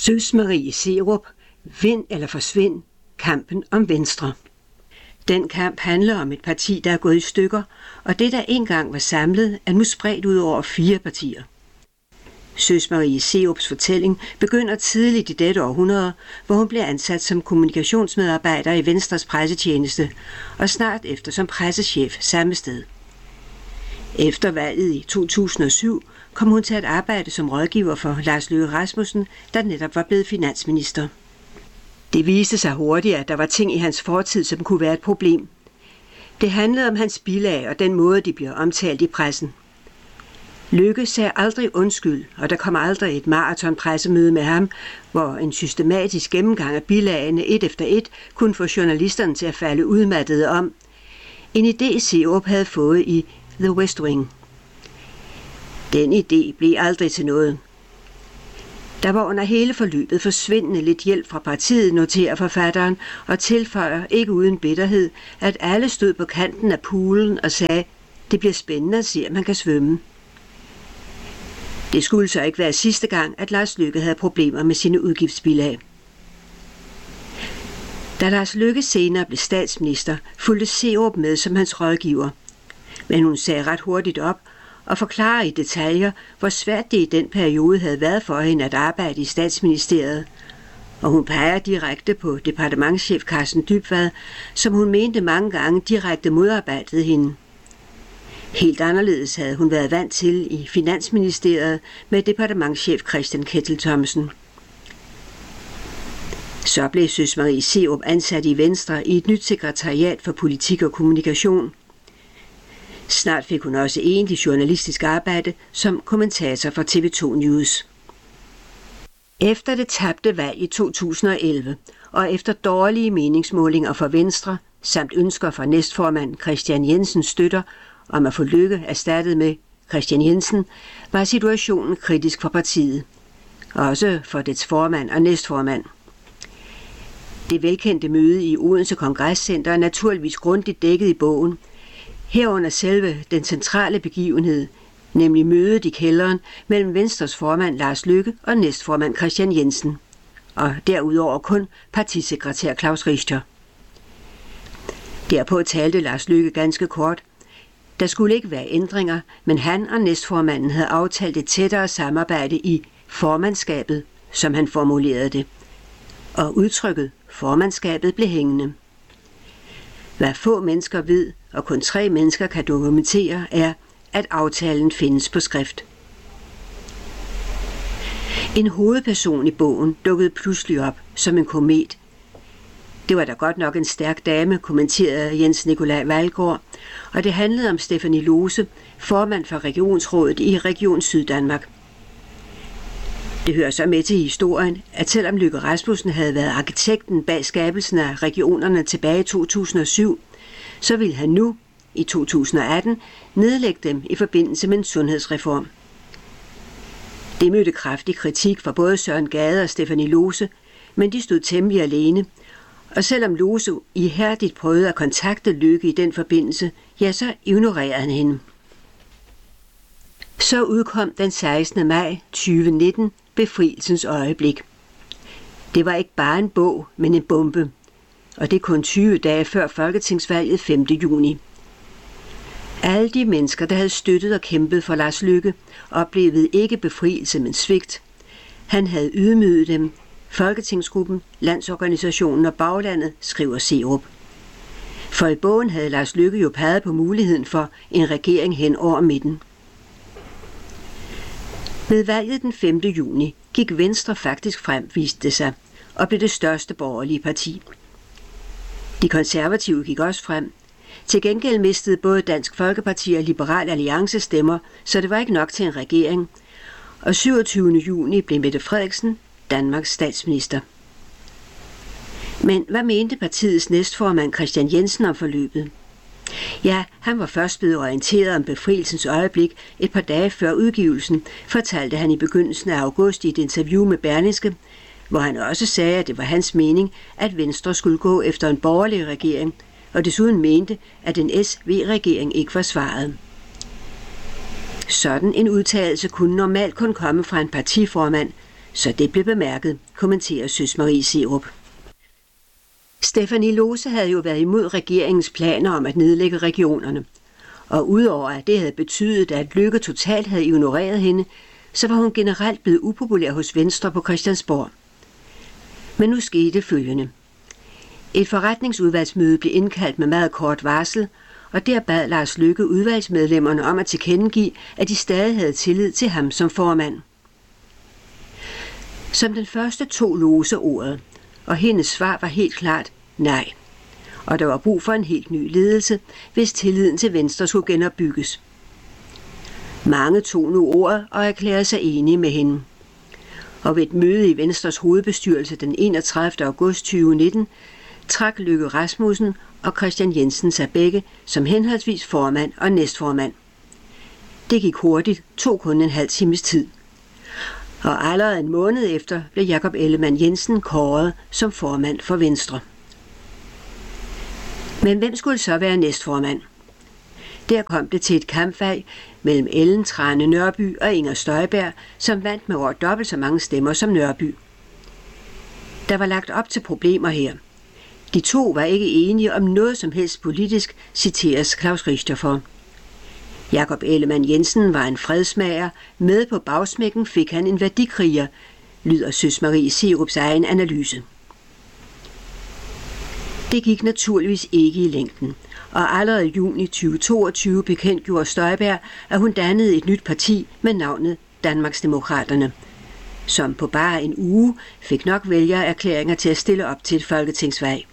Søs Marie Serup, Vind eller forsvind, kampen om Venstre. Den kamp handler om et parti, der er gået i stykker, og det, der engang var samlet, er nu spredt ud over 4 partier. Søs Marie Serups fortælling begynder tidligt i dette århundrede, hvor hun bliver ansat som kommunikationsmedarbejder i Venstres pressetjeneste, og snart efter som pressechef samme sted. Efter valget i 2007 kom hun til at arbejde som rådgiver for Lars Løkke Rasmussen, der netop var blevet finansminister. Det viste sig hurtigt, at der var ting i hans fortid, som kunne være et problem. Det handlede om hans bilag og den måde, de bliver omtalt i pressen. Løkke sagde aldrig undskyld, og der kom aldrig et maratonpressemøde med ham, hvor en systematisk gennemgang af bilagene et efter et kunne få journalisterne til at falde udmattede om. En idé Serup havde fået i The West Wing. Den idé blev aldrig til noget. Der var under hele forløbet forsvindende lidt hjælp fra partiet, noterer forfatteren, og tilføjer ikke uden bitterhed, at alle stod på kanten af poolen og sagde, det bliver spændende at se, om man kan svømme. Det skulle så ikke være sidste gang, at Lars Løkke havde problemer med sine udgiftsbilag. Da Lars Løkke senere blev statsminister, fulgte Serup med som hans rådgiver. Men hun sagde ret hurtigt op og forklarer i detaljer, hvor svært det i den periode havde været for hende at arbejde i statsministeriet. Og hun peger direkte på departementschef Carsten Dybvad, som hun mente mange gange direkte modarbejdede hende. Helt anderledes havde hun været vant til i Finansministeriet med departementschef Christian Kettel Thomsen. Så blev Søs Marie Serup ansat i Venstre i et nyt sekretariat for politik og kommunikation. Snart fik hun også egentlig journalistisk arbejde som kommentator for TV2 News. Efter det tabte valg i 2011, og efter dårlige meningsmålinger for Venstre, samt ønsker fra næstformand Kristian Jensens støtter om at få Løkke erstattet med Kristian Jensen, var situationen kritisk for partiet. Også for dets formand og næstformand. Det velkendte møde i Odense Kongresscenter er naturligvis grundigt dækket i bogen, herunder selve den centrale begivenhed, nemlig mødet i kælderen mellem Venstres formand Lars Løkke og næstformand Kristian Jensen, og derudover kun partisekretær Claus Richter. Derpå talte Lars Løkke ganske kort. Der skulle ikke være ændringer, men han og næstformanden havde aftalt et tættere samarbejde i formandskabet, som han formulerede det, og udtrykket formandskabet blev hængende. Hvad få mennesker ved, og kun 3 mennesker kan dokumentere, er, at aftalen findes på skrift. En hovedperson i bogen dukkede pludselig op som en komet. Det var da godt nok en stærk dame, kommenterede Jens Nikolaj Valgaard, og det handlede om Stephanie Lose, formand for Regionsrådet i Region Syddanmark. Det hører så med til historien, at selvom Løkke Rasmussen havde været arkitekten bag skabelsen af regionerne tilbage i 2007, så ville han nu, i 2018, nedlægge dem i forbindelse med en sundhedsreform. Det mødte kraftig kritik fra både Søren Gade og Stephanie Lose, men de stod temmelig alene, og selvom Lose ihærdigt prøvede at kontakte Løkke i den forbindelse, ja, så ignorerede han hende. Så udkom den 16. maj 2019 Befrielsens øjeblik. Det var ikke bare en bog, men en bombe. Og det er kun 20 dage før folketingsvalget 5. juni. Alle de mennesker, der havde støttet og kæmpet for Lars Løkke, oplevede ikke befrielse, men svigt. Han havde ydmyget dem. Folketingsgruppen, Landsorganisationen og Baglandet, skriver Serup. For i bogen havde Lars Løkke jo peget på muligheden for en regering hen over midten. Ved valget den 5. juni gik Venstre faktisk frem, viste det sig, og blev det største borgerlige parti. De konservative gik også frem. Til gengæld mistede både Dansk Folkeparti og Liberal Alliance stemmer, så det var ikke nok til en regering. Og 27. juni blev Mette Frederiksen Danmarks statsminister. Men hvad mente partiets næstformand Kristian Jensen om forløbet? Ja, han var først blevet orienteret om befrielsens øjeblik et par dage før udgivelsen, fortalte han i begyndelsen af august i et interview med Berlingske, hvor han også sagde, at det var hans mening, at Venstre skulle gå efter en borgerlig regering, og desuden mente, at en SV-regering ikke var svaret. Sådan en udtalelse kunne normalt kun komme fra en partiformand, så det blev bemærket, kommenterer Søs Marie Serup. Stephanie Lose havde jo været imod regeringens planer om at nedlægge regionerne, og udover at det havde betydet, at Løkke totalt havde ignoreret hende, så var hun generelt blevet upopulær hos Venstre på Christiansborg. Men nu skete følgende. Et forretningsudvalgsmøde blev indkaldt med meget kort varsel, og der bad Lars Løkke udvalgsmedlemmerne om at tilkendegive, at de stadig havde tillid til ham som formand. Som den første tog Lose ordet, og hendes svar var helt klart nej. Og der var brug for en helt ny ledelse, hvis tilliden til Venstre skulle genopbygges. Mange tog nu ordet og erklærede sig enige med hende. Og ved et møde i Venstres hovedbestyrelse den 31. august 2019 trak Løkke Rasmussen og Kristian Jensen sig begge som henholdsvis formand og næstformand. Det gik hurtigt, tog kun en halv times tid. Og allerede en måned efter blev Jakob Ellemann-Jensen kåret som formand for Venstre. Men hvem skulle så være næstformand? Der kom det til et kampvalg mellem Ellen Trane Nørby og Inger Støjberg, som vandt med over dobbelt så mange stemmer som Nørby. Der var lagt op til problemer her. De to var ikke enige om noget som helst politisk, citeres Claus Richter for. Jakob Ellemann-Jensen var en fredsmager, med på bagsmækken fik han en værdikriger, lyder Søs Marie Serups egen analyse. Det gik naturligvis ikke i længden, og allerede i juni 2022 bekendtgjorde Støjberg, at hun dannede et nyt parti med navnet Danmarksdemokraterne, som på bare en uge fik nok vælgererklæringer til at stille op til et folketingsvalg.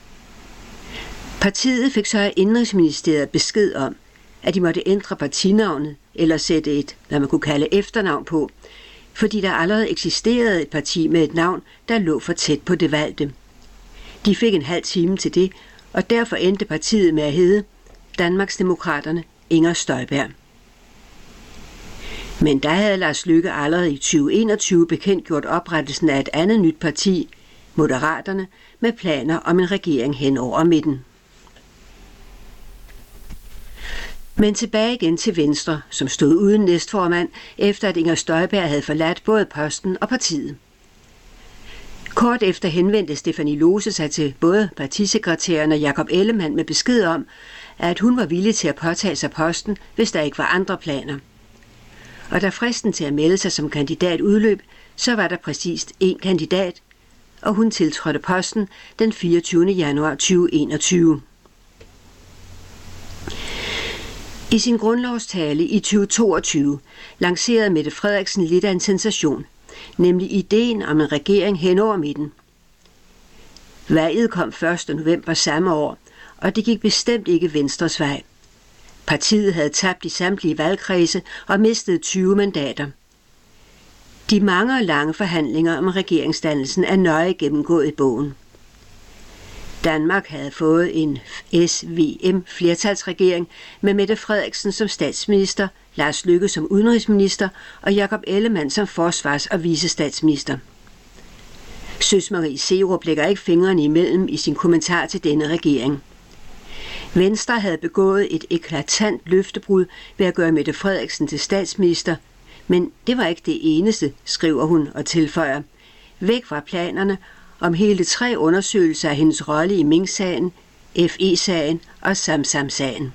Partiet fik så af Indenrigsministeriet besked om, at de måtte ændre partinavnet eller sætte et, hvad man kunne kalde efternavn på, fordi der allerede eksisterede et parti med et navn, der lå for tæt på det valgte. De fik en halv time til det, og derfor endte partiet med at hedde Danmarksdemokraterne Inger Støjberg. Men der havde Lars Løkke allerede i 2021 bekendtgjort oprettelsen af et andet nyt parti, Moderaterne, med planer om en regering hen over midten. Men tilbage igen til Venstre, som stod uden næstformand, efter at Inger Støjberg havde forladt både posten og partiet. Kort efter henvendte Stephanie Lose sig til både partisekretæren og Jakob Ellemann med besked om, at hun var villig til at påtage sig posten, hvis der ikke var andre planer. Og da fristen til at melde sig som kandidat udløb, så var der præcist én kandidat, og hun tiltrådte posten den 24. januar 2021. I sin grundlovstale i 2022 lancerede Mette Frederiksen lidt af en sensation, nemlig ideen om en regering hen over midten. Valget kom 1. november samme år, og det gik bestemt ikke Venstres vej. Partiet havde tabt i samtlige valgkredse og mistet 20 mandater. De mange og lange forhandlinger om regeringsdannelsen er nøje gennemgået i bogen. Danmark havde fået en SVM-flertalsregering med Mette Frederiksen som statsminister, Lars Løkke som udenrigsminister og Jakob Ellemann som forsvars- og vicestatsminister. Søs Marie Serup lægger ikke fingrene imellem i sin kommentar til denne regering. Venstre havde begået et eklatant løftebrud ved at gøre Mette Frederiksen til statsminister, men det var ikke det eneste, skriver hun og tilføjer. Væk fra planerne om hele 3 undersøgelser af hendes rolle i Mink-sagen, FE-sagen og Samsam-sagen.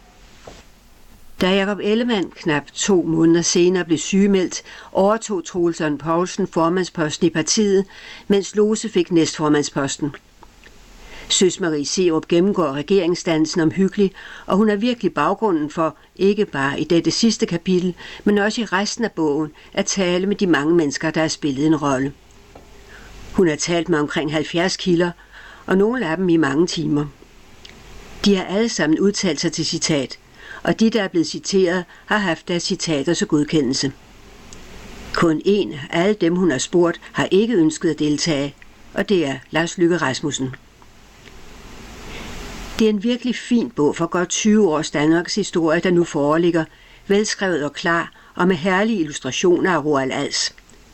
Da Jakob Ellemann knap 2 måneder senere blev sygemeldt, overtog Troels Lund Poulsen formandsposten i partiet, mens Lose fik næstformandsposten. Søs Marie Serup gennemgår regeringsdannelsen omhyggeligt, og hun er virkelig baggrunden for, ikke bare i dette sidste kapitel, men også i resten af bogen, at tale med de mange mennesker, der har spillet en rolle. Hun har talt med omkring 70 kilder, og nogle af dem i mange timer. De har alle sammen udtalt sig til citat, og de, der er blevet citeret, har haft deres citater til godkendelse. Kun en af alle dem, hun har spurgt, har ikke ønsket at deltage, og det er Lars Løkke Rasmussen. Det er en virkelig fin bog for godt 20 års Danmarks historie, der nu foreligger, velskrevet og klar, og med herlige illustrationer af Roald Als.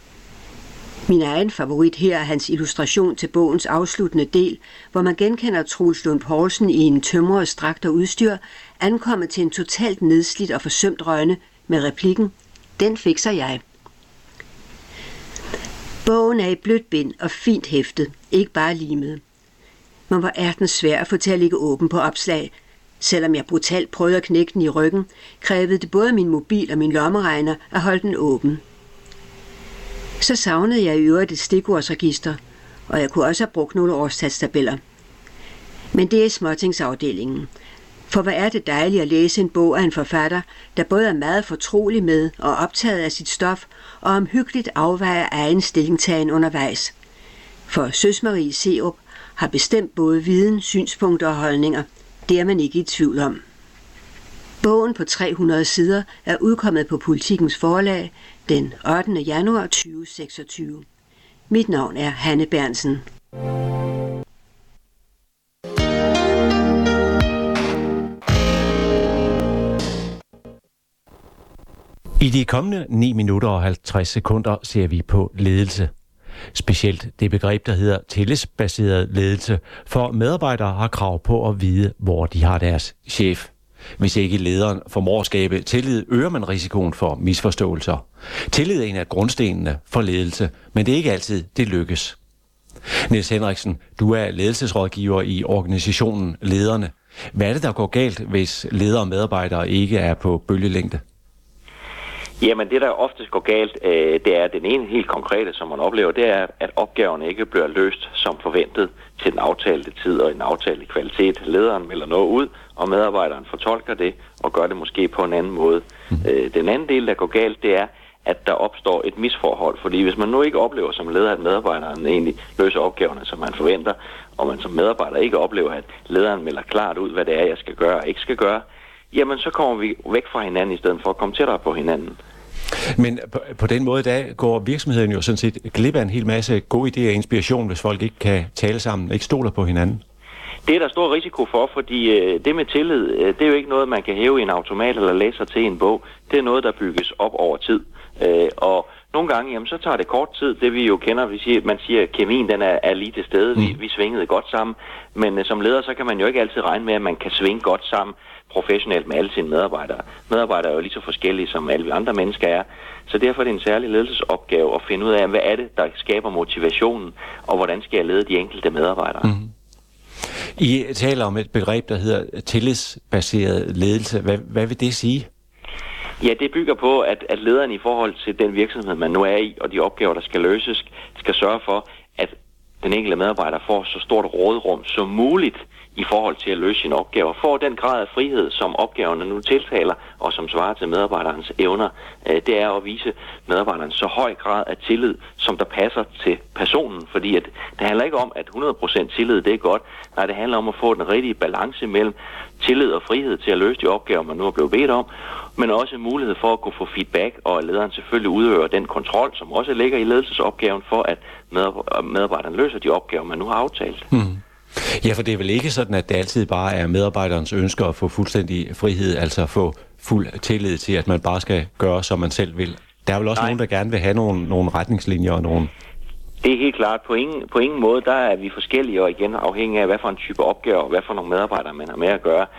Min egen favorit her er hans illustration til bogens afsluttende del, hvor man genkender Troels Lund Poulsen i en tømrers dragt og udstyr, ankommet til en totalt nedslidt og forsømt Rønne med replikken, "Den fikser jeg." Bogen er i blødt bind og fint hæftet, ikke bare limet. Men hvor er den svær at få til at ligge åben på opslag. Selvom jeg brutalt prøvede at knække den i ryggen, krævede det både min mobil og min lommeregner at holde den åben. Så savnede jeg i øvrigt et stikordsregister, og jeg kunne også have brugt nogle årstalstabeller. Men det er småtingsafdelingen. For hvad er det dejligt at læse en bog af en forfatter, der både er meget fortrolig med og optaget af sit stof, og omhyggeligt afvejer egen stillingtagen undervejs. For Søs Marie Serup har bestemt både viden, synspunkter og holdninger. Det er man ikke i tvivl om. Bogen på 300 sider er udkommet på Politikens Forlag den 8. januar 2026. Mit navn er Hanne Bernsen. I de kommende 9 minutter og 50 sekunder ser vi på ledelse. Specielt det begreb, der hedder tillidsbaseret ledelse, for medarbejdere har krav på at vide, hvor de har deres chef. Hvis ikke lederen formår at skabe tillid, øger man risikoen for misforståelser. Tillid er en af grundstenene for ledelse, men det er ikke altid, det lykkes. Niels Henriksen, du er ledelsesrådgiver i organisationen Lederne. Hvad er det, der går galt, hvis ledere og medarbejdere ikke er på bølgelængde? Jamen det, der oftest går galt, det er den ene helt konkrete, som man oplever, det er, at opgaverne ikke bliver løst som forventet til den aftalte tid og en aftalte kvalitet. Lederen melder noget ud, og medarbejderen fortolker det og gør det måske på en anden måde. Den anden del, der går galt, det er, at der opstår et misforhold. Fordi hvis man nu ikke oplever som leder, at medarbejderen egentlig løser opgaverne, som man forventer, og man som medarbejder ikke oplever, at lederen melder klart ud, hvad det er, jeg skal gøre og ikke skal gøre, jamen så kommer vi væk fra hinanden i stedet for at komme tættere på hinanden. Men på den måde, der går virksomheden jo sådan set glip af en hel masse gode idéer og inspiration, hvis folk ikke kan tale sammen, ikke stoler på hinanden. Det er der stor risiko for, fordi det med tillid, det er jo ikke noget, man kan hæve i en automat eller læse sig til en bog. Det er noget, der bygges op over tid. Og nogle gange, jamen, så tager det kort tid. Det vi jo kender, man siger, at kemien den er lige til stede. Vi svingede godt sammen. Men som leder, så kan man jo ikke altid regne med, at man kan svinge godt sammen professionelt med alle sine medarbejdere. Medarbejdere er jo lige så forskellige, som alle andre mennesker er. Så derfor er det en særlig ledelsesopgave at finde ud af, hvad er det, der skaber motivationen, og hvordan skal jeg lede de enkelte medarbejdere. Mm-hmm. I taler om et begreb, der hedder tillidsbaseret ledelse. Hvad vil det sige? Ja, det bygger på, at lederen i forhold til den virksomhed, man nu er i, og de opgaver, der skal løses, skal sørge for, at den enkelte medarbejder får så stort råderum som muligt i forhold til at løse sine opgaver. Får den grad af frihed, som opgaverne nu tiltaler, og som svarer til medarbejderens evner, det er at vise medarbejderen så høj grad af tillid, som der passer til personen. Fordi at det handler ikke om, at 100% tillid, det er godt. Nej, det handler om at få den rigtige balance mellem tillid og frihed til at løse de opgaver, man nu er blevet bedt om, men også mulighed for at kunne få feedback, og at lederen selvfølgelig udøver den kontrol, som også ligger i ledelsesopgaven, for at medarbejderen løser de opgaver, man nu har aftalt. Ja, for det er vel ikke sådan, at det altid bare er medarbejderens ønsker at få fuldstændig frihed, altså få fuld tillid til, at man bare skal gøre, som man selv vil. Der er vel også nogen, der gerne vil have nogle retningslinjer og nogle... Det er helt klart. På ingen måde, der er vi forskellige, og igen afhængig af, hvad for en type opgaver, hvad for nogle medarbejdere, man har med at gøre.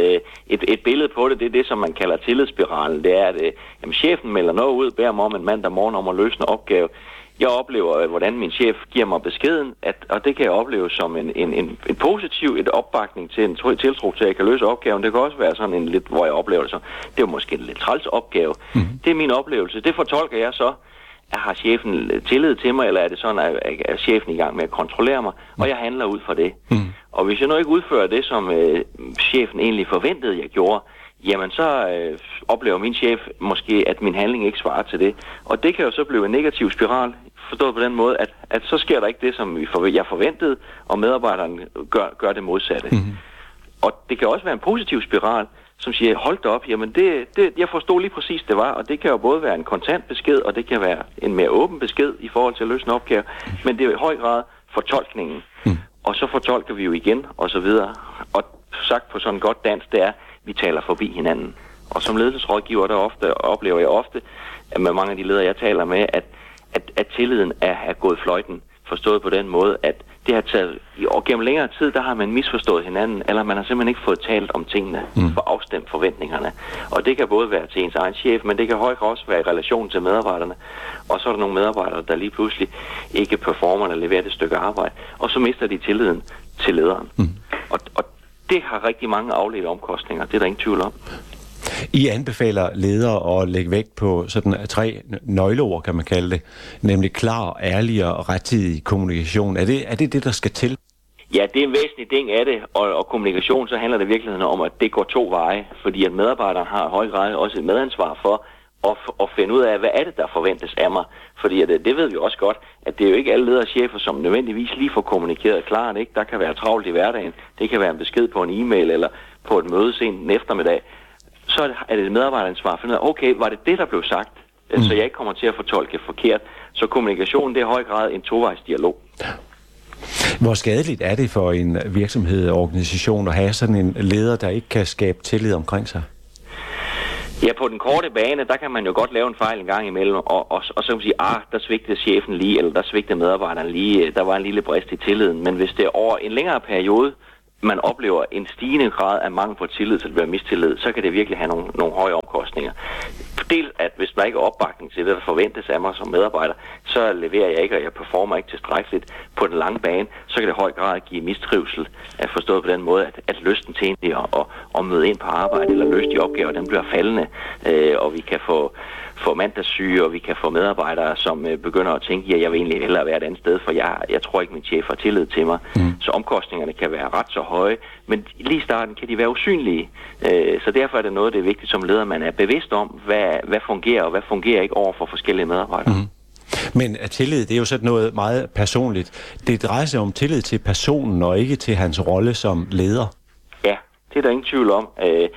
Et billede på det, det er det, som man kalder tillidsspiralen. Det er, at chefen melder noget ud, beder mig om en mandag morgen om at løse en opgave. Jeg oplever, hvordan min chef giver mig beskeden, og det kan jeg opleve som en positiv opbakning til en tiltro til, at jeg kan løse opgaven. Det kan også være sådan en lidt, hvor jeg oplever det så. Det er jo måske en lidt træls opgave. Mm-hmm. Det er min oplevelse. Det fortolker jeg så. Har chefen tillid til mig, eller er det sådan, at er chefen i gang med at kontrollere mig, og jeg handler ud fra det. Og hvis jeg nu ikke udfører det, som chefen egentlig forventede, jeg gjorde, jamen så oplever min chef måske, at min handling ikke svarer til det. Og det kan jo så blive en negativ spiral, forstået på den måde, at så sker der ikke det, som jeg forventede, og medarbejderen gør det modsatte. Mm-hmm. Og det kan også være en positiv spiral, som siger, hold da op, jamen jeg forstod lige præcis, det var, og det kan jo både være en kontant besked, og det kan være en mere åben besked i forhold til at løse en opgave, men det er i høj grad fortolkningen. Og så fortolker vi jo igen, og så videre. Og sagt på sådan godt dansk, det er, vi taler forbi hinanden. Og som ledelsesrådgiver, der oplever jeg ofte, at med mange af de ledere, jeg taler med, at tilliden er gået fløjten, forstået på den måde, at det har taget, og gennem længere tid, der har man misforstået hinanden, eller man har simpelthen ikke fået talt om tingene, for afstemt forventningerne. Og det kan både være til ens egen chef, men det kan højt også være i relation til medarbejderne. Og så er der nogle medarbejdere, der lige pludselig ikke performer eller leverer det stykke arbejde, og så mister de tilliden til lederen. Og det har rigtig mange afledte omkostninger, det er der ingen tvivl om. I anbefaler ledere at lægge vægt på sådan 3 nøgleord, kan man kalde det, nemlig klar, ærlig og rettidig kommunikation. Er det, der skal til? Ja, det er en væsentlig ting af det, og kommunikation, så handler det i virkeligheden om, at det går 2 veje, fordi at medarbejdere har i høj grad også et medansvar for at finde ud af, hvad er det, der forventes af mig. Fordi at, det ved vi også godt, at det er jo ikke alle ledere og chefer, som nødvendigvis lige får kommunikeret klart, ikke? Der kan være travlt i hverdagen, det kan være en besked på en e-mail eller på et møde sent en eftermiddag. Så er det et medarbejderansvar at finde ud af, okay, var det, der blev sagt, så jeg ikke kommer til at fortolke forkert. Så kommunikationen, det er i høj grad en 2-vejs dialog. Hvor skadeligt er det for en virksomhed og organisation at have sådan en leder, der ikke kan skabe tillid omkring sig? Ja, på den korte bane, der kan man jo godt lave en fejl en gang imellem, og så kan man sige, der svigtede chefen lige, eller der svigtede medarbejderen lige, der var en lille brist i tilliden. Men hvis det er over en længere periode, man oplever en stigende grad af mangel på tillid, så det bliver mistillid, så kan det virkelig have nogle høje omkostninger. Dels at hvis der ikke er opbakning til det, der forventes af mig som medarbejder, så leverer jeg ikke, og jeg performer ikke tilstrækkeligt på den lange bane, så kan det i høj grad give mistrivsel, at forstået på den måde, at lysten til egentlig at møde ind på arbejde eller løse de opgaver, den bliver faldende, og vi kan få mandagssyge, og vi kan få medarbejdere, som begynder at tænke, at jeg vil egentlig hellere være et andet sted, for jeg tror ikke, min chef har tillid til mig. Så omkostningerne kan være ret så høje, men lige i starten kan de være usynlige. Så derfor er det noget, det er vigtigt som leder, man er bevidst om, hvad fungerer og hvad fungerer ikke over for forskellige medarbejdere. Men tillid, det er jo sådan noget meget personligt. Det drejer sig om tillid til personen og ikke til hans rolle som leder. Ja, det er der ingen tvivl om.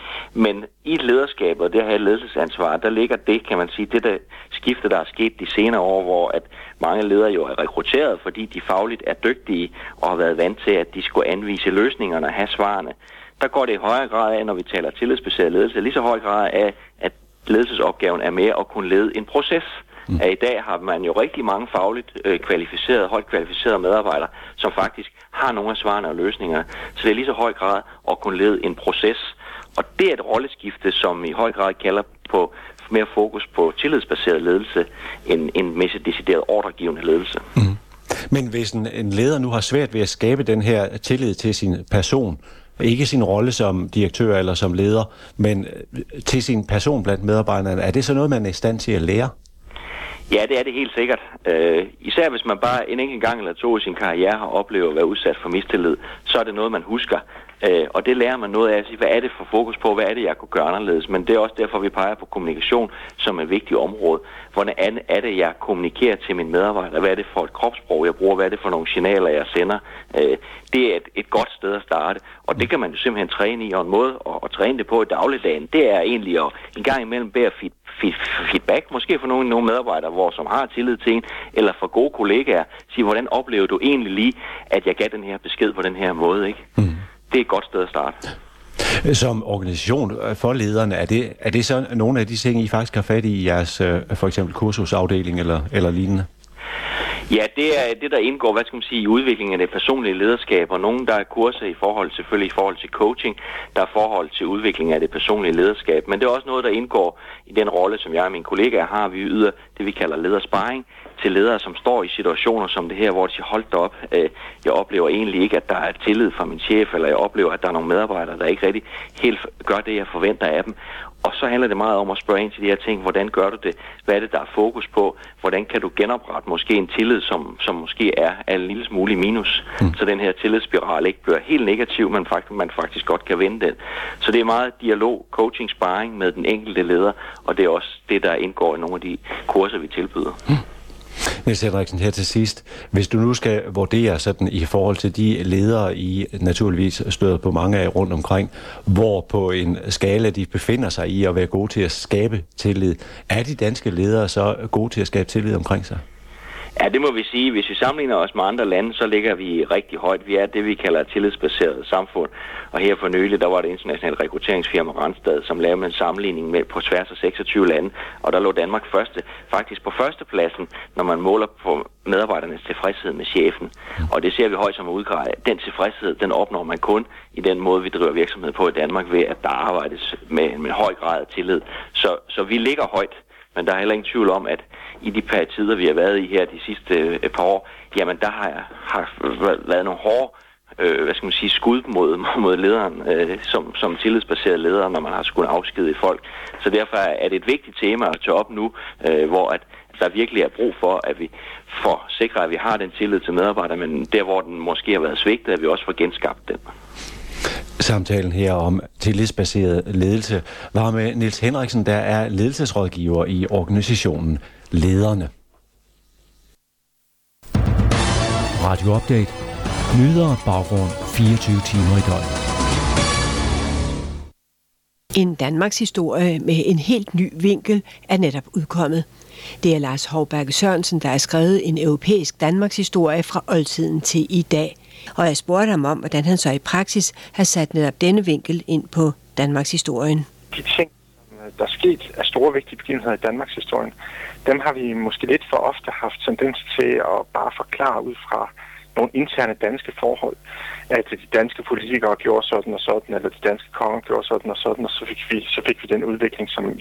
Men i et lederskab og det her ledelsesansvar, der ligger det, kan man sige, det der skifte, der er sket de senere år, hvor at mange ledere jo er rekrutteret, fordi de fagligt er dygtige og har været vant til, at de skulle anvise løsningerne og have svarene. Der går det i højere grad af, når vi taler tillidsbaseret ledelse, lige så høj grad af, at ledelsesopgaven er med at kunne lede en proces. I dag har man jo rigtig mange fagligt kvalificerede, højt kvalificerede medarbejdere, som faktisk har nogle af svarene og løsningerne. Så det er lige så høj grad at kunne lede en proces. Og det er et rolleskifte, som i høj grad kalder på mere fokus på tillidsbaseret ledelse end en mere decideret ordregivende ledelse. Men hvis en leder nu har svært ved at skabe den her tillid til sin person, ikke sin rolle som direktør eller som leder, men til sin person blandt medarbejderne, er det så noget, man er i stand til at lære? Ja, det er det helt sikkert. Især hvis man bare en enkelt gang eller 2 i sin karriere har oplevet at være udsat for mistillid, så er det noget, man husker. Og det lærer man noget af at sige, hvad er det for fokus på, hvad er det, jeg kunne gøre anderledes. Men det er også derfor, vi peger på kommunikation som et vigtigt område. Hvordan er det, jeg kommunikerer til mine medarbejdere? Hvad er det for et kropssprog, jeg bruger? Hvad er det for nogle signaler, jeg sender? Det er et godt sted at starte. Og det kan man jo simpelthen træne i, og en måde at træne det på i dagligdagen, det er egentlig at en gang imellem bære feedback, måske for nogle medarbejdere, som har tillid til en, eller for gode kollegaer, sige, hvordan oplever du egentlig lige, at jeg gav den her besked på den her måde, ikke? Det er et godt sted at starte. Som organisation for lederne, er det så nogle af de ting, I faktisk har fat i jeres for eksempel kursusafdeling eller lignende? Ja, det er det, der indgår, i udviklingen af det personlige lederskab, og nogen, der er kurser selvfølgelig i forhold til coaching, der er forhold til udviklingen af det personlige lederskab, men det er også noget, der indgår i den rolle, som jeg og mine kollegaer har. Vi yder det, vi kalder ledersparring til ledere, som står i situationer som det her, hvor de siger, hold da op, jeg oplever egentlig ikke, at der er tillid fra min chef, eller jeg oplever, at der er nogle medarbejdere, der ikke rigtig helt gør det, jeg forventer af dem. Og så handler det meget om at spørge ind til de her ting. Hvordan gør du det? Hvad er det, der er fokus på? Hvordan kan du genoprette måske en tillid, som måske er en lille smule minus, så den her tillidsspiral ikke bliver helt negativ, men man faktisk godt kan vende den. Så det er meget dialog, coaching, sparring med den enkelte leder, og det er også det, der indgår i nogle af de kurser, vi tilbyder. Niels Henriksen, her til sidst. Hvis du nu skal vurdere sådan i forhold til de ledere, I naturligvis støder på mange af rundt omkring, hvor på en skala de befinder sig i at være gode til at skabe tillid, er de danske ledere så gode til at skabe tillid omkring sig? Ja, det må vi sige. Hvis vi sammenligner os med andre lande, så ligger vi rigtig højt. Vi er det, vi kalder et tillidsbaseret samfund. Og her for nylig, der var det internationale rekrutteringsfirma Randstad, som lavede en sammenligning med på tværs af 26 lande. Og der lå Danmark faktisk på førstepladsen, når man måler på medarbejdernes tilfredshed med chefen. Og det ser vi højt som udgrad. Den tilfredshed, den opnår man kun i den måde, vi driver virksomhed på i Danmark, ved at der arbejdes med en høj grad af tillid. Så vi ligger højt. Men der er heller ingen tvivl om, at i de par tider, vi har været i her de sidste par år, jamen der har været nogle hårde skud mod lederen, som tillidsbaseret leder, når man har skulle afskedige folk. Så derfor er det et vigtigt tema at tage op nu, hvor at der virkelig er brug for, at vi får sikre, at vi har den tillid til medarbejdere, men der, hvor den måske har været svigtet, at vi også får genskabt den. Samtalen her om tillidsbaseret ledelse var med Niels Henriksen, der er ledelsesrådgiver i organisationen Lederne. Radio Update. Nyheder og baggrund 24 timer i døgnet. En Danmarks historie med en helt ny vinkel er netop udkommet. Det er Lars Hovbakke Sørensen, der har skrevet en europæisk Danmarks historie fra oldtiden til i dag. Og jeg spurgte ham om, hvordan han så i praksis har sat netop denne vinkel ind på Danmarks historien. De ting, der er sket af store vigtige begivenheder i Danmarks historien, dem har vi måske lidt for ofte haft tendens til at bare forklare ud fra nogle interne danske forhold, at de danske politikere gjorde sådan og sådan, eller de danske konger gjorde sådan og sådan, og så fik vi den udvikling,